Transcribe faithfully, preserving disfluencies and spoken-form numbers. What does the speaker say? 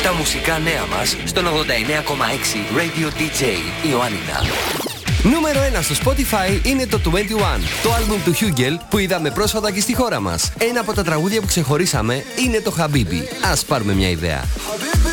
Τα μουσικά νέα μας στον ογδόντα εννέα κόμμα έξι Radio ντι τζέι Ιωάννινα. Νούμερο ένα στο Spotify είναι το είκοσι ένα, το άλμπουμ του Hugel που είδαμε πρόσφατα και στη χώρα μας. Ένα από τα τραγούδια που ξεχωρίσαμε είναι το Habibi. Ας πάρουμε μια ιδέα.